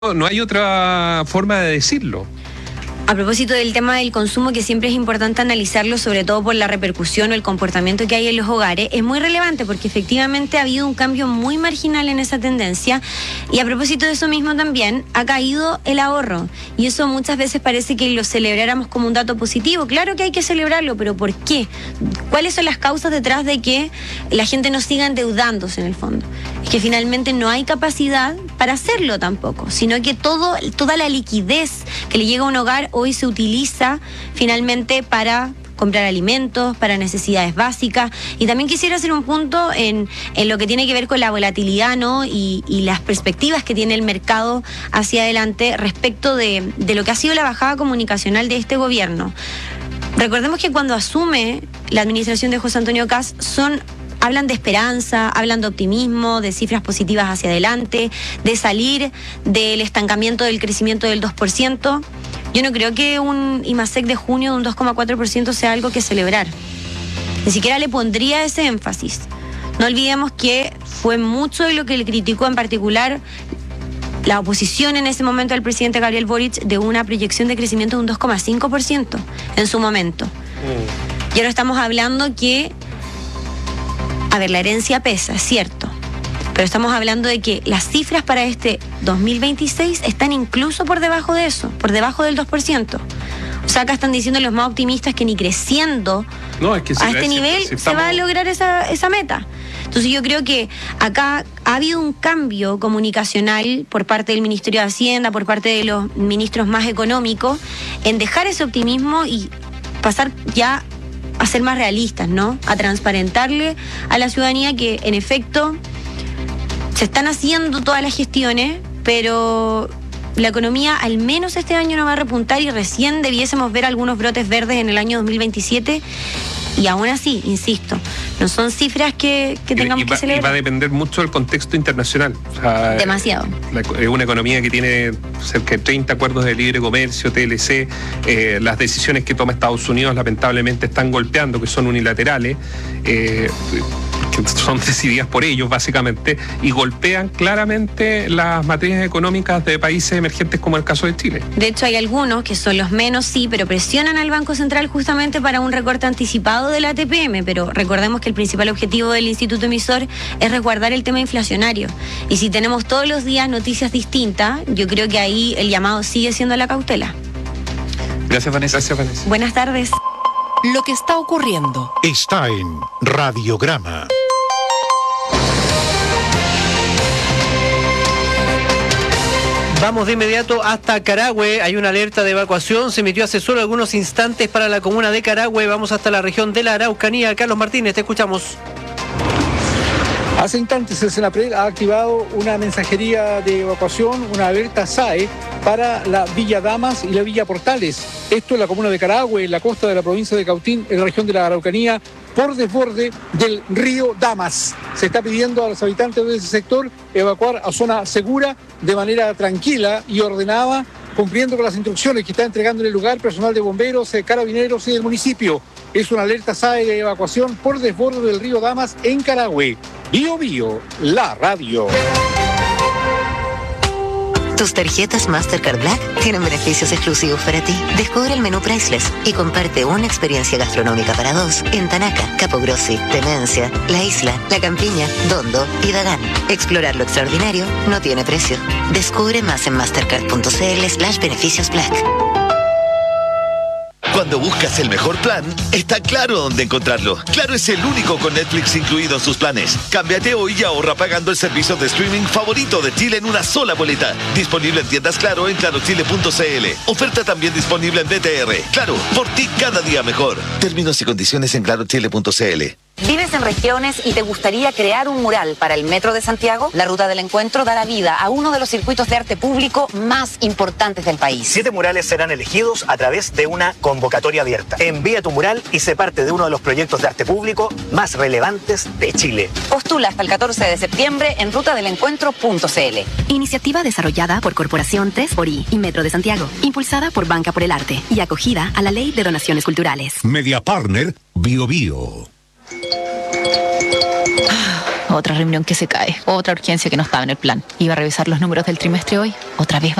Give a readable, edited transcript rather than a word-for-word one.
No hay otra forma de decirlo. A propósito del tema del consumo, que siempre es importante analizarlo, sobre todo por la repercusión o el comportamiento que hay en los hogares, es muy relevante porque efectivamente ha habido un cambio muy marginal en esa tendencia. Y a propósito de eso mismo también, ha caído el ahorro. Y eso muchas veces parece que lo celebráramos como un dato positivo. Claro que hay que celebrarlo, pero ¿por qué? ¿Cuáles son las causas detrás de que la gente no siga endeudándose en el fondo? Es que finalmente no hay capacidad para hacerlo tampoco, sino que toda la liquidez que le llega a un hogar hoy se utiliza finalmente para comprar alimentos, para necesidades básicas. Y también quisiera hacer un punto en lo que tiene que ver con la volatilidad, ¿no? y las perspectivas que tiene el mercado hacia adelante respecto de lo que ha sido la bajada comunicacional de este gobierno. Recordemos que cuando asume la administración de José Antonio Kast hablan de esperanza, hablan de optimismo, de cifras positivas hacia adelante, de salir del estancamiento del crecimiento del 2%. Yo no creo que un IMASEC de junio de un 2,4% sea algo que celebrar. Ni siquiera le pondría ese énfasis. No olvidemos que fue mucho de lo que le criticó en particular la oposición en ese momento al presidente Gabriel Boric de una proyección de crecimiento de un 2,5% en su momento. Y ahora estamos hablando que, a ver, la herencia pesa, es cierto, pero estamos hablando de que las cifras para este 2026 están incluso por debajo de eso, por debajo del 2%. O sea, acá están diciendo los más optimistas que ni creciendo a este nivel se va a lograr esa meta. Entonces yo creo que acá ha habido un cambio comunicacional por parte del Ministerio de Hacienda, por parte de los ministros más económicos, en dejar ese optimismo y pasar ya a ser más realistas, ¿no? A transparentarle a la ciudadanía que, en efecto, se están haciendo todas las gestiones, pero la economía al menos este año no va a repuntar y recién debiésemos ver algunos brotes verdes en el año 2027. Y aún así, insisto, no son cifras que tengamos que celebrar. Y va a depender mucho del contexto internacional. O sea, demasiado. Es una economía que tiene cerca de 30 acuerdos de libre comercio, TLC. Las decisiones que toma Estados Unidos lamentablemente están golpeando, que son unilaterales, que son decididas por ellos básicamente, y golpean claramente las materias económicas de países emergentes como el caso de Chile. De hecho, hay algunos que son los menos, sí, pero presionan al Banco Central justamente para un recorte anticipado de la TPM, pero recordemos que el principal objetivo del Instituto Emisor es resguardar el tema inflacionario. Y si tenemos todos los días noticias distintas, yo creo que ahí el llamado sigue siendo la cautela. Gracias, Vanessa. Gracias, Vanessa. Buenas tardes. Lo que está ocurriendo está en Radiograma. Vamos de inmediato hasta Carahue. Hay una alerta de evacuación. Se emitió hace solo algunos instantes para la comuna de Carahue. Vamos hasta la región de la Araucanía. Carlos Martínez, te escuchamos. Hace instantes el Senapred ha activado una mensajería de evacuación, una alerta SAE para la Villa Damas y la Villa Portales. Esto en la comuna de Carahue, en la costa de la provincia de Cautín, en la región de la Araucanía, por desborde del río Damas. Se está pidiendo a los habitantes de ese sector evacuar a zona segura de manera tranquila y ordenada, cumpliendo con las instrucciones que está entregando en el lugar personal de bomberos, carabineros y del municipio. Es una alerta SAE de evacuación por desborde del río Damas en Carahue. Bio Bio, la radio. Tus tarjetas Mastercard Black tienen beneficios exclusivos para ti. Descubre el menú Priceless y comparte una experiencia gastronómica para dos en Tanaca, Capogrossi, Demencia, La Isla, La Campiña, Dondo y Dagán. Explorar lo extraordinario no tiene precio. Descubre más en mastercard.cl/beneficios Black. Cuando buscas el mejor plan, está Claro dónde encontrarlo. Claro es el único con Netflix incluido en sus planes. Cámbiate hoy y ahorra pagando el servicio de streaming favorito de Chile en una sola boleta. Disponible en tiendas Claro en clarochile.cl. Oferta también disponible en BTR. Claro, por ti cada día mejor. Términos y condiciones en clarochile.cl. ¿Vives en regiones y te gustaría crear un mural para el Metro de Santiago? La Ruta del Encuentro dará vida a uno de los circuitos de arte público más importantes del país. 7 murales serán elegidos a través de una convocatoria abierta. Envía tu mural y sé parte de uno de los proyectos de arte público más relevantes de Chile. Postula hasta el 14 de septiembre en rutadelencuentro.cl. Iniciativa desarrollada por Corporación 3xI y Metro de Santiago, impulsada por Banca por el Arte y acogida a la Ley de Donaciones Culturales. Media Partner Bio Bio. Otra reunión que se cae. Otra urgencia que no estaba en el plan. Iba a revisar los números del trimestre hoy. Otra vez